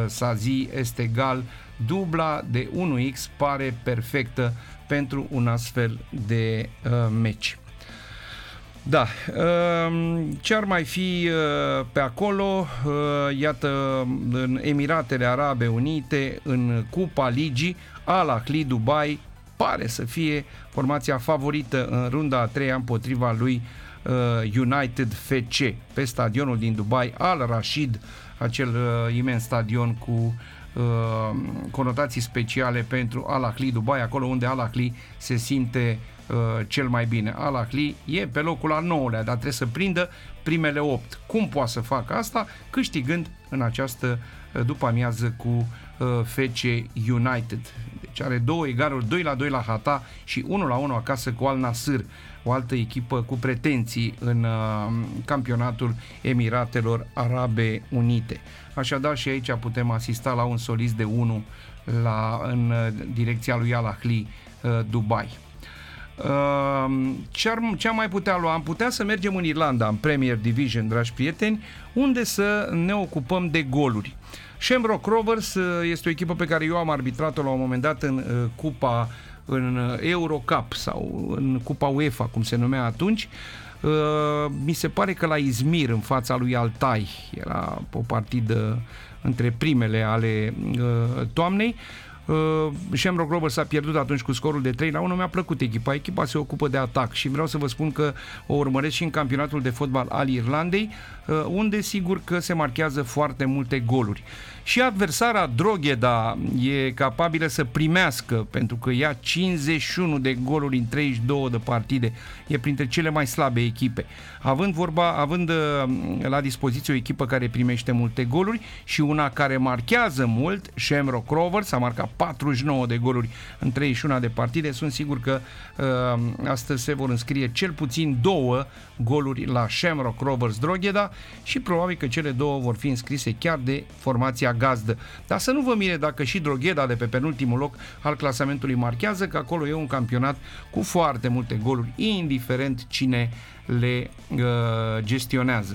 Sazi este egal. Dubla de 1x pare perfectă pentru un astfel de meci. Da, ce ar mai fi pe acolo? Iată, în Emiratele Arabe Unite, în Cupa Ligii, Al Ahly Dubai pare să fie formația favorită în runda a treia împotriva lui United FC pe stadionul din Dubai, Al Rashid, acel imens stadion cu conotații speciale pentru Al Ahly Dubai, acolo unde Al Ahly se simte cel mai bine. Al Ahly e pe locul al 9-lea, dar trebuie să prindă primele 8. Cum poate să facă asta? Câștigând în această după-amiază cu FC United. Deci are 2 egaluri, 2-2 la Hata și 1-1 acasă cu Al Nassr, o altă echipă cu pretenții în campionatul Emiratelor Arabe Unite. Așadar și aici putem asista la un solist de 1 în direcția lui Al Ahly Dubai. Ce am mai putea lua? Am putea să mergem în Irlanda, în Premier Division, dragi prieteni, unde să ne ocupăm de goluri. Shamrock Rovers este o echipă pe care eu am arbitrat-o la un moment dat în Eurocup sau în Cupa UEFA, cum se numea atunci. Mi se pare că la Izmir, în fața lui Altai, era o partidă între primele ale toamnei. Shamrock Rovers a pierdut atunci cu scorul de 3-1. Mi-a plăcut echipa se ocupă de atac și vreau să vă spun că o urmăresc și în campionatul de fotbal al Irlandei, unde sigur că se marchează foarte multe goluri. Și adversara Drogheda e capabilă să primească, pentru că ia 51 de goluri în 32 de partide. E printre cele mai slabe echipe. Având la dispoziție o echipă care primește multe goluri și una care marchează mult, Shamrock Rovers a marcat 49 de goluri în 31 de partide. Sunt sigur că astăzi se vor înscrie cel puțin 2 goluri la Shamrock Rovers Drogheda și probabil că cele 2 vor fi înscrise chiar de formația gazdă. Dar să nu vă mire dacă și Drogheda de pe penultimul loc al clasamentului marchează, că acolo e un campionat cu foarte multe goluri, indiferent cine le gestionează.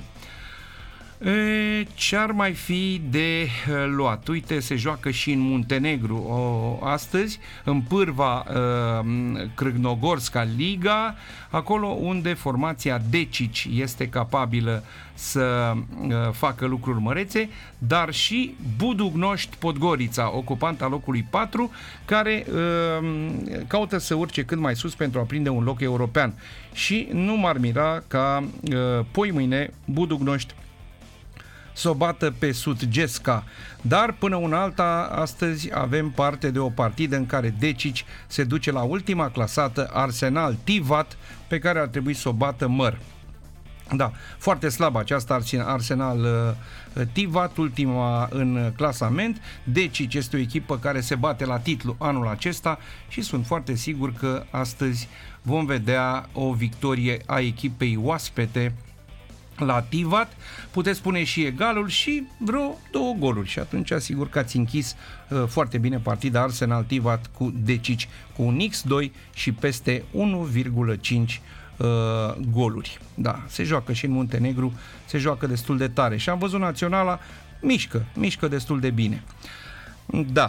Ce ar mai fi de luat? Uite, se joacă și în Muntenegru astăzi, în Pârva Crâgnogorska Liga, acolo unde formația Decici este capabilă să facă lucruri mărețe, dar și Budugnoști Podgorița, ocupanta locului 4, care caută să urce cât mai sus pentru a prinde un loc european. Și nu m-ar mira ca poimâine Budugnoști să o bată pe Sutgesca. Dar până una alta, astăzi avem parte de o partidă în care Decici se duce la ultima clasată, Arsenal Tivat, pe care ar trebui să o bată Măr. Da, foarte slabă această Arsenal Tivat, ultima în clasament. Decici este o echipă care se bate la titlu anul acesta și sunt foarte sigur că astăzi vom vedea o victorie a echipei oaspete la Tivat. Puteți spune și egalul și vreo 2 goluri și atunci asigur că ați închis foarte bine partida Arsenal Tivat cu Decici, cu un X2 și peste 1,5 goluri. Da, se joacă și în Muntenegru, se joacă destul de tare și am văzut Naționala mișcă destul de bine. Da,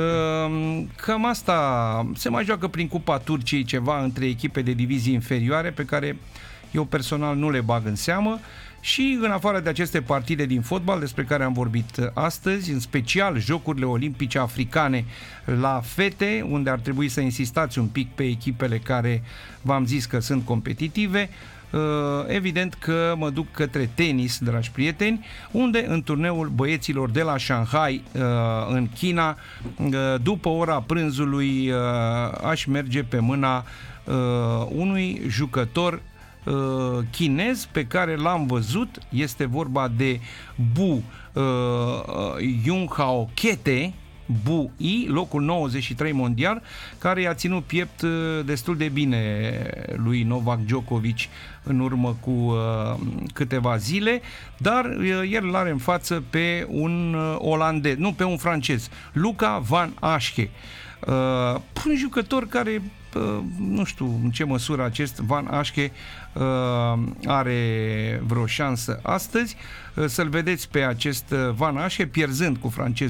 cam asta. Se mai joacă prin Cupa Turciei ceva între echipe de divizii inferioare pe care eu personal nu le bag în seamă și în afară de aceste partide din fotbal despre care am vorbit astăzi, în special Jocurile Olimpice Africane la fete, unde ar trebui să insistați un pic pe echipele care v-am zis că sunt competitive, evident că mă duc către tenis, dragi prieteni, unde în turneul băieților de la Shanghai în China, după ora prânzului, aș merge pe mâna unui jucător chinez pe care l-am văzut. Este vorba de Bu Yunghao Kete, Bu I, locul 93 mondial, care i-a ținut piept destul de bine lui Novak Djokovic în urmă cu câteva zile, dar el l-are în față pe un olandez, nu, pe un francez, Luca Van Aschke, un jucător care nu știu în ce măsură acest Van Aschke are vreo șansă astăzi. Să-l vedeți pe acest Van Aschke pierzând cu francez